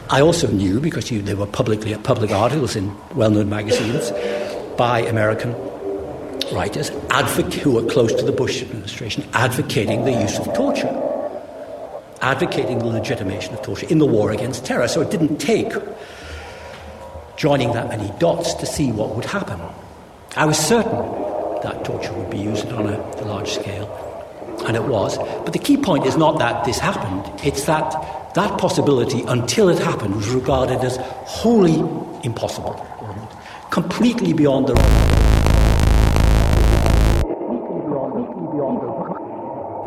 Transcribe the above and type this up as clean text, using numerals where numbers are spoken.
I also knew, because there were public articles in well-known magazines by American writers who were close to the Bush administration, advocating the use of torture, advocating the legitimation of torture in the war against terror. So it didn't take joining that many dots to see what would happen. I was certain that torture would be used on a large scale, and it was. But the key point is not that this happened, it's that possibility, until it happened, was regarded as wholly impossible, completely beyond the realm